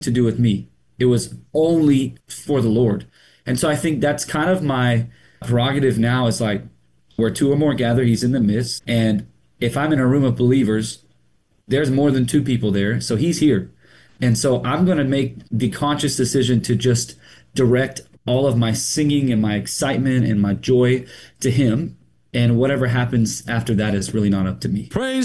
to do with me. It was only for the Lord. And so I think that's kind of my prerogative now is like where two or more gather, he's in the midst. And if I'm in a room of believers, there's more than two people there. So he's here. And so I'm going to make the conscious decision to just direct all of my singing and my excitement and my joy to him. And whatever happens after that is really not up to me. Praise